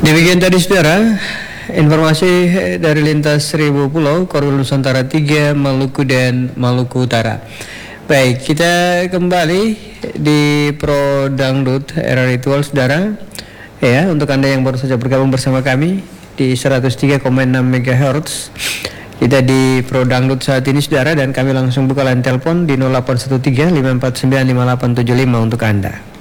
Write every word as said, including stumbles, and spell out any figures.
Demikian tadi saudara, informasi dari lintas seribu pulau, Korwil Nusantara tiga, Maluku dan Maluku Utara. Baik, kita kembali di Pro Dangdut Era Ritual saudara. Ya, untuk Anda yang baru saja bergabung bersama kami di seratus tiga koma enam megahertz. Kita di Pro Dangdut saat ini saudara, dan kami langsung buka line telepon di nol delapan satu tiga lima empat sembilan lima delapan tujuh lima untuk Anda.